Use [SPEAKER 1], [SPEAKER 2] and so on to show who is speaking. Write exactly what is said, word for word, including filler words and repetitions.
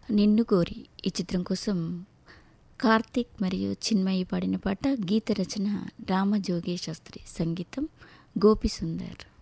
[SPEAKER 1] నిన్ను కోరి ఈ చిత్రం కోసం కార్తీక్ మరియు చిన్మయి పాడిన పాట. గీత రచన రామజోగే శాస్త్రి, సంగీతం గోపి సుందర్.